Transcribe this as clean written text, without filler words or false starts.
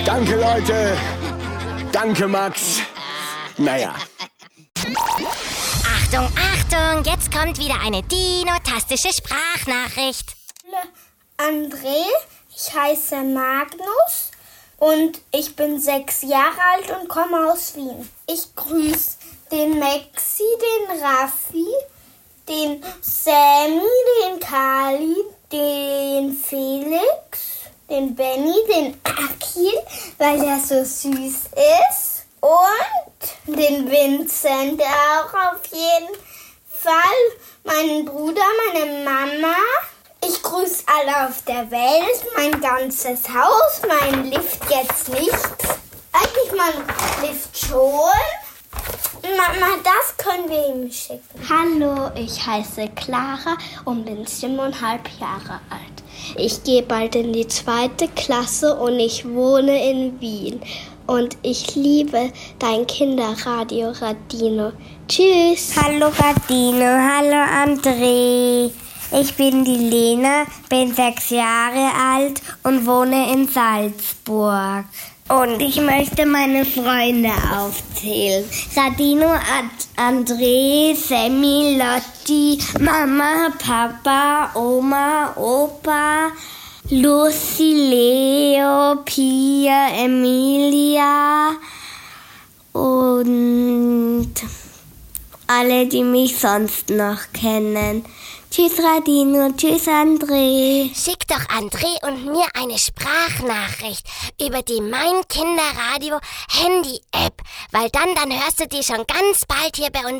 Danke, Leute. Danke, Max. Naja. Achtung, Achtung, jetzt kommt wieder eine dinotastische Sprachnachricht. André, ich heiße Magnus und ich bin 6 Jahre alt und komme aus Wien. Ich grüße den Maxi, den Raffi, den Sammy, den Kali, den Felix, den Benny, den Akil, weil der so süß ist. Und den Vincent auch auf jeden Fall. Meinen Bruder, meine Mama. Ich grüße alle auf der Welt, mein ganzes Haus, mein Lift jetzt nicht. Eigentlich mein Lift schon. Mama, das können wir ihm schicken. Hallo, ich heiße Clara und bin 7,5 Jahre alt. Ich gehe bald in die 2. Klasse und ich wohne in Wien. Und ich liebe dein Kinderradio Radino. Tschüss. Hallo Radino, hallo André. Ich bin die Lena, bin 6 Jahre alt und wohne in Salzburg. Und ich möchte meine Freunde aufzählen. Radino, André, Sammy, Lotti, Mama, Papa, Oma, Opa, Lucy, Leo, Pia, Emilia und alle, die mich sonst noch kennen. Tschüss Radino, tschüss André. Schick doch André und mir eine Sprachnachricht über die Mein Kinderradio Handy-App, weil dann hörst du die schon ganz bald hier bei uns